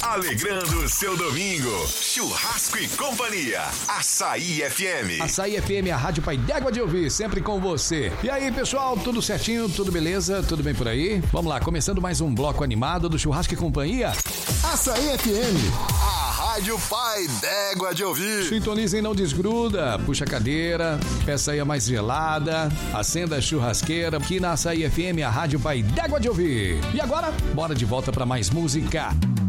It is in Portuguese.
alegrando o seu domingo. Churrasco e Companhia, Açaí FM. Açaí FM, a rádio pai d'égua de ouvir, sempre com você. E aí, pessoal, tudo certinho, tudo beleza, tudo bem por aí? Vamos lá, começando mais um bloco animado do Churrasco e Companhia. Açaí FM, a rádio pai d'égua de ouvir. Sintonizem, não desgruda, puxa a cadeira, peça aí a mais gelada, acenda a churrasqueira, aqui na Açaí FM, a rádio pai d'égua de ouvir. E agora, bora de volta para mais música.